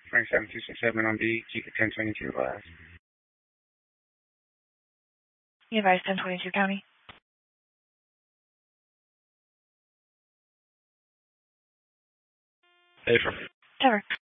Frank 7267 on B, keep it 1022 last. You advise 1022 County. April. Trevor.